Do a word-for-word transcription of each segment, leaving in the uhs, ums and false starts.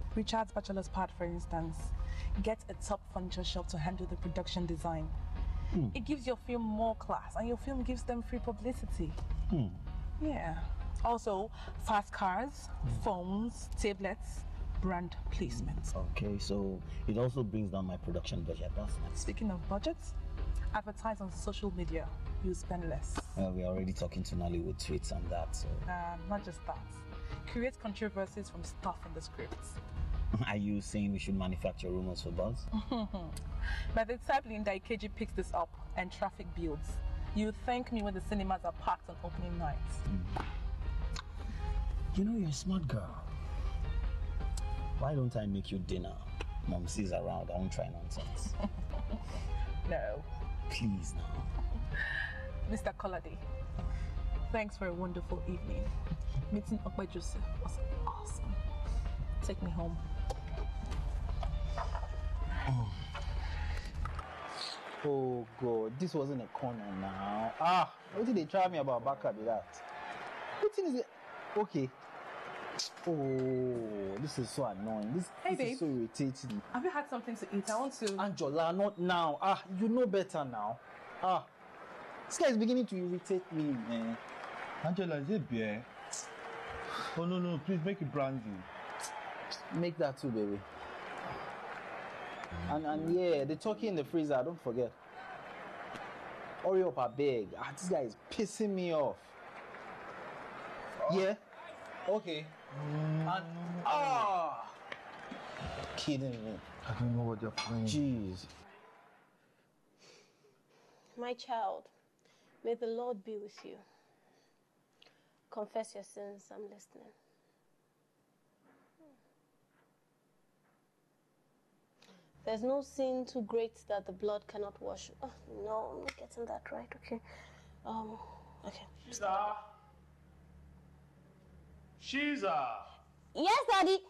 Richard's bachelor's pad, for instance, get a top furniture shop to handle the production design. Hmm. It gives your film more class, and your film gives them free publicity. Hmm. Yeah. Also, fast cars, hmm. phones, tablets, brand placements. Okay, so it also brings down my production budget. That's nice. Speaking of budgets, advertise on social media. You spend less. Well, we're already talking to Nollywood tweets and that, so... Uh, not just that. Create controversies from stuff in the scripts. Are you saying we should manufacture rumors for buzz? By the time Linda Ikeji picks this up and traffic builds, you thank me when the cinemas are packed on opening nights. Mm. You know, you're a smart girl. Why don't I make you dinner? Mom sees around, I won't try nonsense. No. Please now. Mister Kolade, thanks for a wonderful evening. Meeting Okpa Joseph was awesome. Take me home. Oh. Oh God, this wasn't a corner now. Ah, what did they try me about Baka be that? What thing is it? Okay. Oh, this is so annoying. This, hey, this is so irritating. Have you had something to eat? I want to... Angela, not now. Ah, you know better now. Ah, this guy is beginning to irritate me, man. Angela, is it beer? Oh, no, no, please make it brandy. Make that too, baby. And, and yeah, the turkey in the freezer, don't forget. Hurry up, I beg. Ah, this guy is pissing me off. Oh. Yeah? Okay. Mm. And, ah! Kidding me. I don't know what you're playing. Jeez. My child, may the Lord be with you. Confess your sins, I'm listening. There's no sin too great that the blood cannot wash. Oh, no, I'm not getting that right, okay. Um, okay. Shiza! Shiza! Yes, Daddy!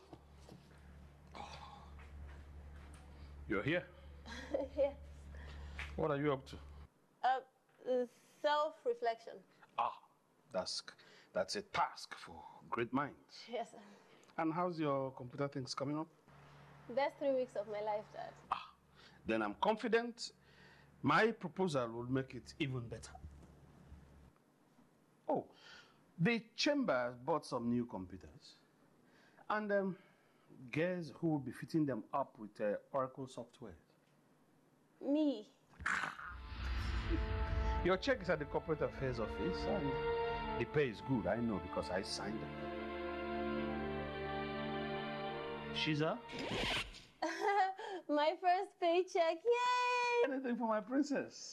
You're here? Yes. What are you up to? Uh, self-reflection. Ah, that's, that's a task for great minds. Yes, sir. And how's your computer things coming up? Best three weeks of my life, Dad. Ah, then I'm confident my proposal will make it even better. Oh, the chamber bought some new computers. And um, guess who will be fitting them up with uh, Oracle software? Me. Your check is at the Corporate Affairs Office, and the pay is good, I know, because I signed it. Shiza? My first paycheck, yay! Anything for my princess.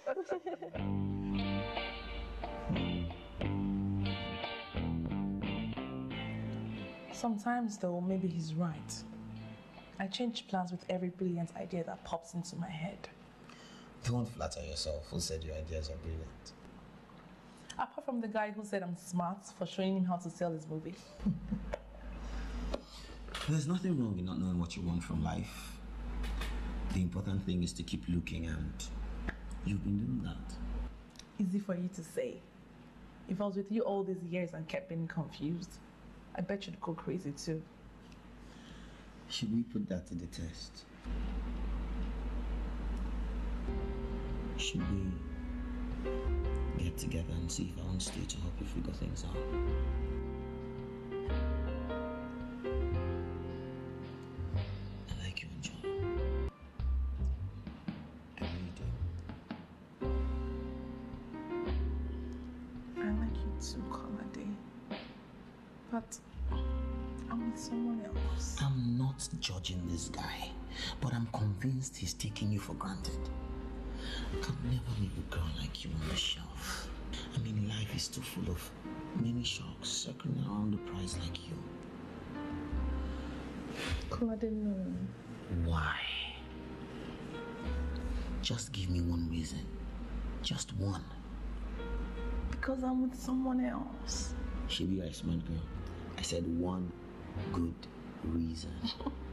Sometimes, though, maybe he's right. I change plans with every brilliant idea that pops into my head. Don't flatter yourself. Who said your ideas are brilliant? Apart from the guy who said I'm smart for showing him how to sell his movie. There's nothing wrong in not knowing what you want from life. The important thing is to keep looking, and you've been doing that. Easy for you to say. If I was with you all these years and kept being confused, I bet you'd go crazy too. Should we put that to the test? Should we get together and see if I want to stay to help you figure things out? I like you, Angela. I really do. I like you too, Kolade. But I'm with someone else. I'm not judging this guy, but I'm convinced he's taking you for granted. I could never leave a girl like you on the shelf. I mean, life is too full of many sharks circling around the prize like you. Kolade, no. Why? Just give me one reason. Just one. Because I'm with someone else. She be a smart girl. I said one good reason.